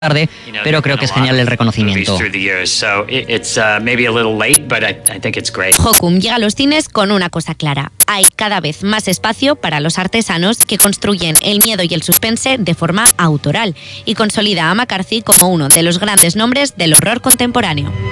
tarde, pero creo que es genial el reconocimiento. Hokum llega a los cines con una cosa clara: hay cada vez más espacio para los artesanos que construyen el miedo y el suspense de forma autoral, y consolida a McCarthy como uno de los grandes nombres del horror contemporáneo.